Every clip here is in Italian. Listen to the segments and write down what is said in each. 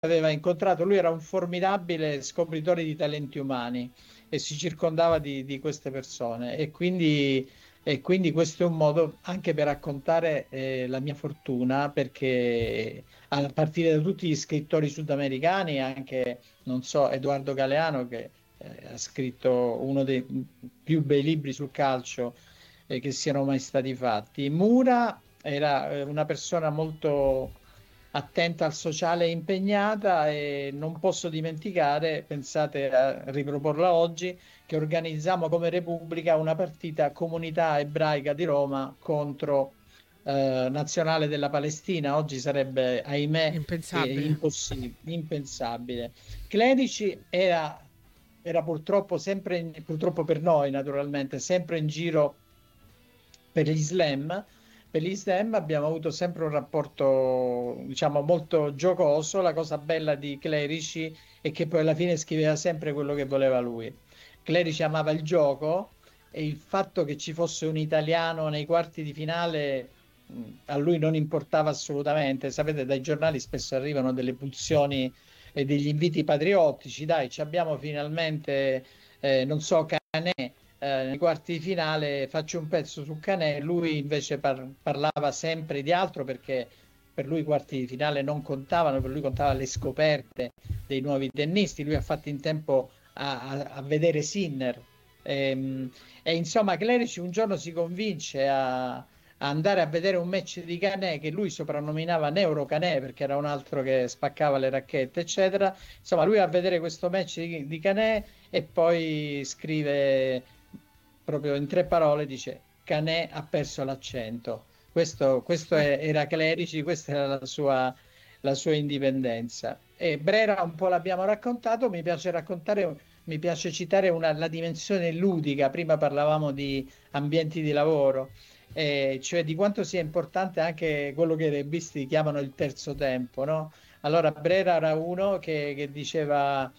aveva incontrato, lui era un formidabile scopritore di talenti umani e si circondava di queste persone e quindi questo è un modo anche per raccontare la mia fortuna, perché a partire da tutti gli scrittori sudamericani, anche, non so, Edoardo Galeano che ha scritto uno dei più bei libri sul calcio che siano mai stati fatti. Mura era una persona molto attenta al sociale e impegnata, e non posso dimenticare, pensate a riproporla oggi, che organizziamo come Repubblica una partita comunità ebraica di Roma contro Nazionale della Palestina. Oggi sarebbe, ahimè, Impensabile. impensabile. Clerici era purtroppo sempre, purtroppo per noi naturalmente, sempre in giro per gli slam. Per gli slam abbiamo avuto sempre un rapporto, diciamo, molto giocoso. La cosa bella di Clerici è che poi alla fine scriveva sempre quello che voleva lui. Clerici amava il gioco, e il fatto che ci fosse un italiano nei quarti di finale a lui non importava assolutamente. Sapete, dai giornali spesso arrivano delle pulsioni e degli inviti patriottici. Dai, ci abbiamo finalmente, non so, Canè nei quarti di finale, faccio un pezzo su Canè. Lui invece parlava sempre di altro, perché per lui i quarti di finale non contavano, per lui contava le scoperte dei nuovi tennisti. Lui ha fatto in tempo a vedere Sinner. E insomma, Clerici un giorno si convince a andare a vedere un match di Canè, che lui soprannominava Neuro Canè perché era un altro che spaccava le racchette, eccetera. Insomma, lui va a vedere questo match di Canè e poi scrive proprio in tre parole, dice: Canè ha perso l'accento. Questo era Clerici, questa era la sua indipendenza. E Brera un po' l'abbiamo raccontato. Mi piace raccontare, mi piace citare la dimensione ludica. Prima parlavamo di ambienti di lavoro, cioè di quanto sia importante anche quello che i rebisti chiamano il terzo tempo, no? Allora Brera era uno che diceva: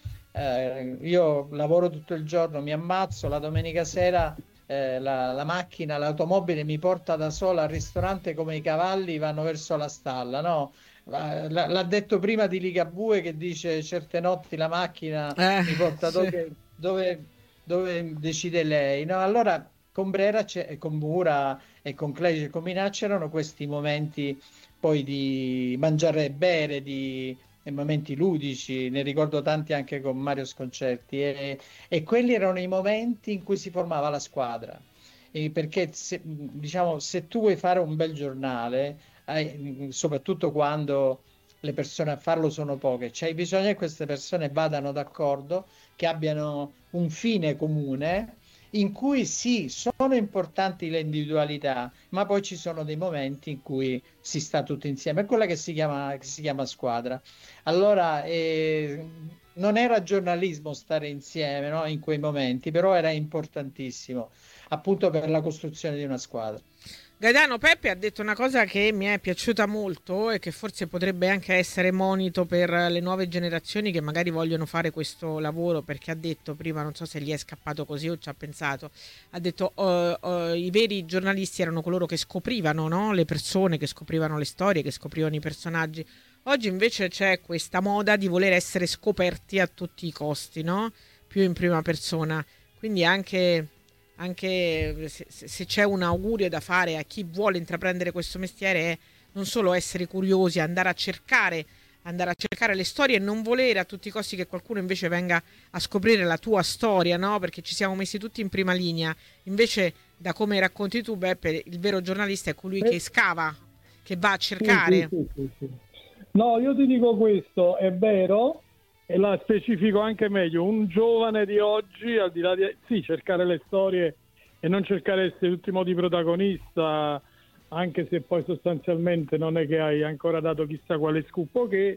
io lavoro tutto il giorno, mi ammazzo, la domenica sera la macchina, l'automobile mi porta da sola al ristorante, come i cavalli vanno verso la stalla, no? L'ha detto prima di Ligabue, che dice: certe notti la macchina mi porta Sì. dove decide lei, no? Allora con Brera, con Mura e con Clerici e con Minà c'erano questi momenti poi di mangiare e bere, e momenti ludici. Ne ricordo tanti anche con Mario Sconcerti, e quelli erano i momenti in cui si formava la squadra. Perché diciamo, se tu vuoi fare un bel giornale, soprattutto quando le persone a farlo sono poche, c'hai bisogno che queste persone vadano d'accordo, che abbiano un fine comune, in cui sì, sono importanti le individualità, ma poi ci sono dei momenti in cui si sta tutti insieme. È quella che si chiama squadra. Allora, non era giornalismo stare insieme, no, in quei momenti, però era importantissimo, appunto per la costruzione di una squadra. Gaetano Peppe ha detto una cosa che mi è piaciuta molto e che forse potrebbe anche essere monito per le nuove generazioni che magari vogliono fare questo lavoro, perché ha detto prima, non so se gli è scappato così o ci ha pensato, ha detto i veri giornalisti erano coloro che scoprivano, no? Le persone, che scoprivano le storie, che scoprivano i personaggi. Oggi invece c'è questa moda di voler essere scoperti a tutti i costi, no? Più in prima persona. Quindi anche se c'è un augurio da fare a chi vuole intraprendere questo mestiere, è non solo essere curiosi, andare a cercare le storie e non volere a tutti i costi che qualcuno invece venga a scoprire la tua storia, no? Perché ci siamo messi tutti in prima linea. Invece, da come racconti tu, Beppe, il vero giornalista è colui che scava, che va a Sì, sì, cercare. sì, sì, sì. No, io ti dico questo, è vero, e la specifico anche meglio, un giovane di oggi, al di là di sì, cercare le storie e non cercare di essere l'ultimo di protagonista, anche se poi sostanzialmente non è che hai ancora dato chissà quale scoop, che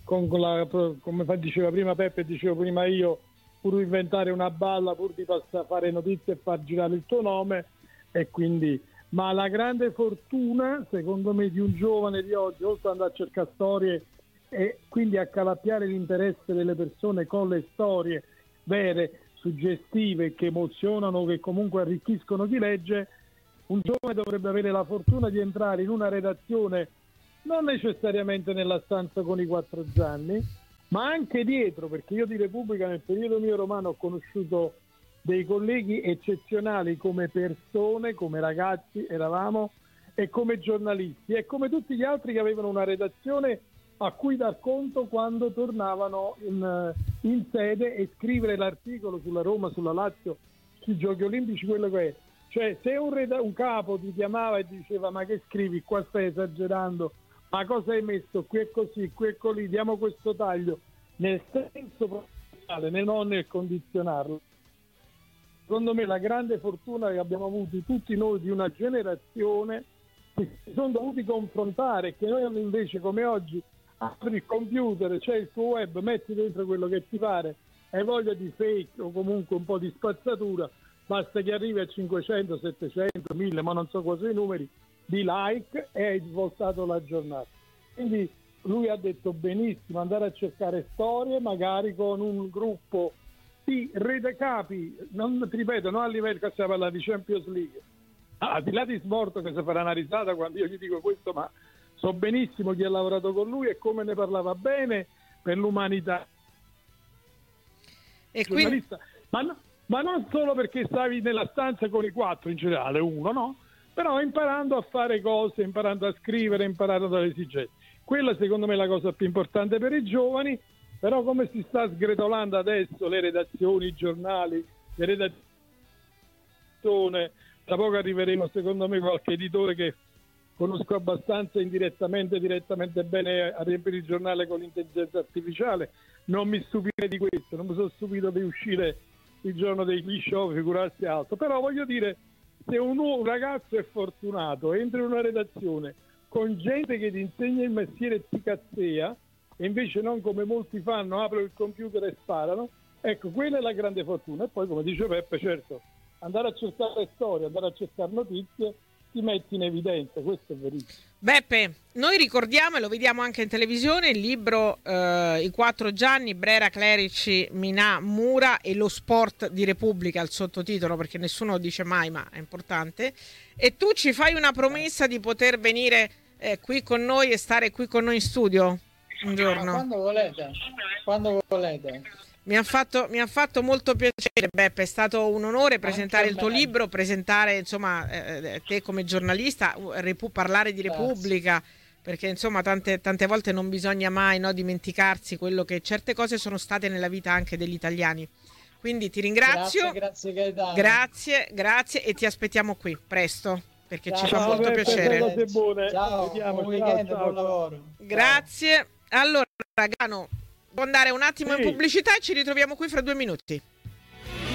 come diceva prima Peppe e dicevo prima io, pur inventare una balla, pur di fare notizie e far girare il tuo nome, e quindi ma la grande fortuna, secondo me, di un giovane di oggi, oltre ad andare a cercare storie e quindi accalappiare l'interesse delle persone con le storie vere, suggestive, che emozionano, che comunque arricchiscono chi legge, un giovane dovrebbe avere la fortuna di entrare in una redazione, non necessariamente nella stanza con i quattro Gianni, ma anche dietro, perché io di Repubblica nel periodo mio romano ho conosciuto dei colleghi eccezionali come persone, come ragazzi eravamo, e come giornalisti, e come tutti gli altri che avevano una redazione a cui dar conto quando tornavano in sede e scrivere l'articolo sulla Roma, sulla Lazio, sui Giochi Olimpici, quello che è. Cioè, se un capo ti chiamava e diceva ma che scrivi, qua stai esagerando, ma cosa hai messo, qui è così, qui è così, diamo questo taglio, nel senso professionale, non nel condizionarlo. Secondo me la grande fortuna che abbiamo avuto tutti noi di una generazione che si sono dovuti confrontare, che noi invece come oggi apri il computer, c'è il tuo web, metti dentro quello che ti pare, hai voglia di fake o comunque un po' di spazzatura, basta che arrivi a 500, 700, 1000, ma non so quasi i numeri, di like e hai svoltato la giornata. Quindi lui ha detto benissimo, andare a cercare storie magari con un gruppo di redacapi, non ti ripeto, non a livello che si parla di Champions League, al di là di Smorto che si farà una risata quando io gli dico questo, ma so benissimo chi ha lavorato con lui e come ne parlava bene per l'umanità. E quindi... ma non solo perché stavi nella stanza con i 4 in generale, uno, no? Però imparando a fare cose, imparando a scrivere, imparando dalle esigenze. Quella secondo me è la cosa più importante per i giovani, però come si sta sgretolando adesso le redazioni, i giornali, le redazioni, tra poco arriveremo secondo me qualche editore che conosco abbastanza indirettamente, direttamente bene a riempire il giornale con l'intelligenza artificiale, non mi stupirei di questo, non mi sono stupito di uscire il giorno dei show, figurarsi altro, però voglio dire, se un ragazzo è fortunato, entra in una redazione con gente che ti insegna il mestiere e ti cazzea, e invece non come molti fanno, aprono il computer e sparano, ecco, quella è la grande fortuna. E poi, come dice Peppe, certo, andare a cercare storie, andare a cercare notizie, ti metti in evidenza, questo è verissimo. Beppe, noi ricordiamo e lo vediamo anche in televisione il libro I 4 Gianni, Brera, Clerici, Minà, Mura e lo sport di Repubblica, il sottotitolo, perché nessuno lo dice mai, ma è importante. E tu ci fai una promessa di poter venire qui con noi e stare qui con noi in studio un giorno. Quando volete. Mi ha fatto molto piacere, Beppe, è stato un onore presentare il tuo libro, presentare insomma te come giornalista, parlare di Repubblica, perché insomma tante volte non bisogna mai dimenticarsi quello che certe cose sono state nella vita anche degli italiani. Quindi ti ringrazio, grazie Gaetano. Grazie e ti aspettiamo qui presto, perché ci fa molto piacere. Cose buone. Ciao, buon weekend, buon lavoro. Grazie. Allora, Gaetano, può andare un attimo in pubblicità e ci ritroviamo qui fra 2 minuti.